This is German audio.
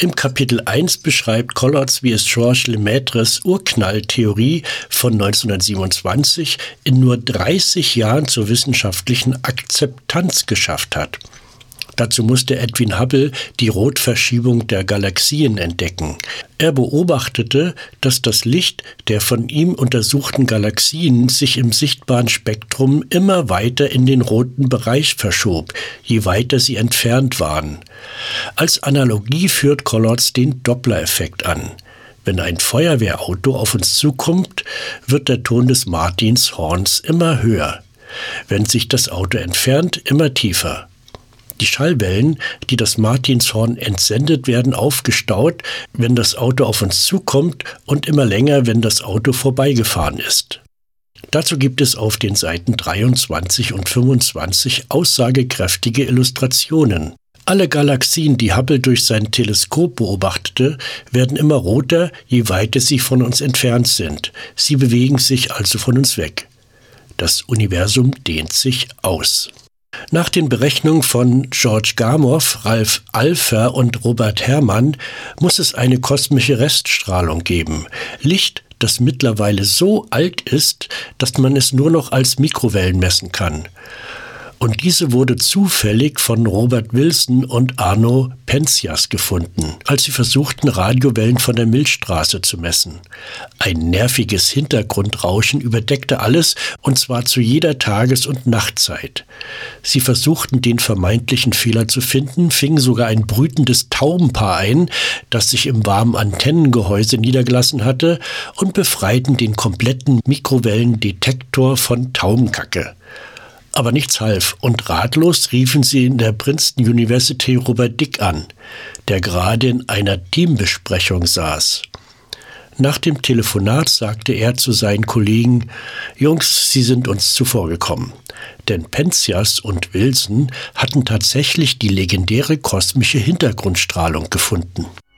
Im Kapitel 1 beschreibt Collatz, wie es Georges Lemaîtres Urknalltheorie von 1927 in nur 30 Jahren zur wissenschaftlichen Akzeptanz geschafft hat. Dazu musste Edwin Hubble die Rotverschiebung der Galaxien entdecken. Er beobachtete, dass das Licht der von ihm untersuchten Galaxien sich im sichtbaren Spektrum immer weiter in den roten Bereich verschob, je weiter sie entfernt waren. Als Analogie führt Collatz den Doppler-Effekt an. Wenn ein Feuerwehrauto auf uns zukommt, wird der Ton des Martinshorns immer höher. Wenn sich das Auto entfernt, immer tiefer. Die Schallwellen, die das Martinshorn entsendet, werden aufgestaut, wenn das Auto auf uns zukommt und immer länger, wenn das Auto vorbeigefahren ist. Dazu gibt es auf den Seiten 23 und 25 aussagekräftige Illustrationen. Alle Galaxien, die Hubble durch sein Teleskop beobachtete, werden immer roter, je weiter sie von uns entfernt sind. Sie bewegen sich also von uns weg. Das Universum dehnt sich aus. Nach den Berechnungen von George Gamow, Ralph Alpher und Robert Herrmann muss es eine kosmische Reststrahlung geben. Licht, das mittlerweile so alt ist, dass man es nur noch als Mikrowellen messen kann. Und diese wurde zufällig von Robert Wilson und Arno Penzias gefunden, als sie versuchten, Radiowellen von der Milchstraße zu messen. Ein nerviges Hintergrundrauschen überdeckte alles, und zwar zu jeder Tages- und Nachtzeit. Sie versuchten, den vermeintlichen Fehler zu finden, fingen sogar ein brütendes Taubenpaar ein, das sich im warmen Antennengehäuse niedergelassen hatte, und befreiten den kompletten Mikrowellendetektor von Taubenkacke. Aber nichts half, und ratlos riefen sie in der Princeton University Robert Dick an, der gerade in einer Teambesprechung saß. Nach dem Telefonat sagte er zu seinen Kollegen: »Jungs, Sie sind uns zuvorgekommen.« Denn Penzias und Wilson hatten tatsächlich die legendäre kosmische Hintergrundstrahlung gefunden.